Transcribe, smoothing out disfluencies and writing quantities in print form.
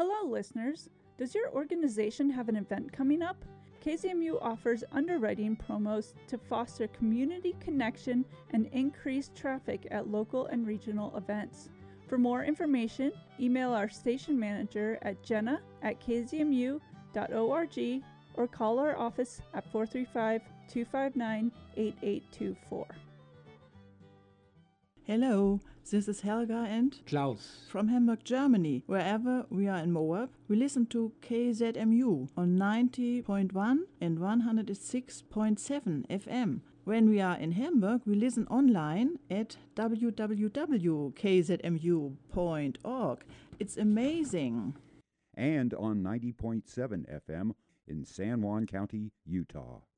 Hello, listeners. Does your organization have an event coming up? KZMU offers underwriting promos to foster community connection and increase traffic at local and regional events. For more information, email our station manager at jenna@kzmu.org or call our office at 435-259-8824. Hello, this is Helga and Klaus from Hamburg, Germany. Wherever we are in Moab, we listen to KZMU on 90.1 and 106.7 FM. When we are in Hamburg, we listen online at www.kzmu.org. It's amazing. And on 90.7 FM in San Juan County, Utah.